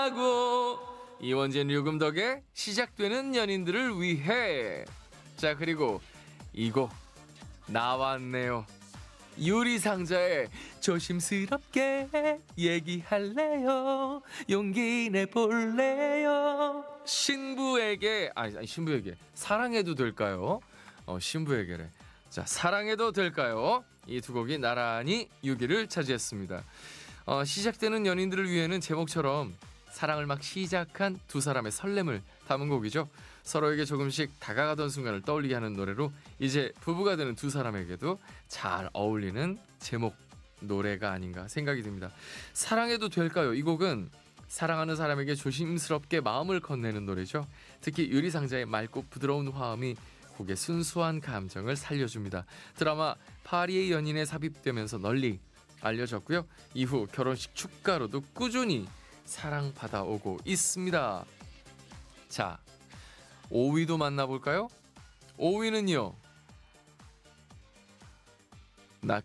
하고 이원재 류금 덕에 시작되는 연인들을 위해. 자, 그리고 이 곡 나왔네요. 유리상자에 조심스럽게 얘기할래요, 용기 내볼래요. 신부에게 아니 신부에게 사랑해도 될까요? 신부에게래. 자, 사랑해도 될까요? 이 두 곡이 나란히 6위를 차지했습니다. 시작되는 연인들을 위해는 제목처럼 사랑을 막 시작한 두 사람의 설렘을 담은 곡이죠. 서로에게 조금씩 다가가던 순간을 떠올리게 하는 노래로 이제 부부가 되는 두 사람에게도 잘 어울리는 제목 노래가 아닌가 생각이 듭니다. 사랑해도 될까요? 이 곡은 사랑하는 사람에게 조심스럽게 마음을 건네는 노래죠. 특히 유리상자의 맑고 부드러운 화음이 곡의 순수한 감정을 살려줍니다. 드라마 파리의 연인에 삽입되면서 널리 알려졌고요. 이후 결혼식 축가로도 꾸준히 사랑받아오고 있습니다. 자, 5위도 만나볼까요? 5위는요,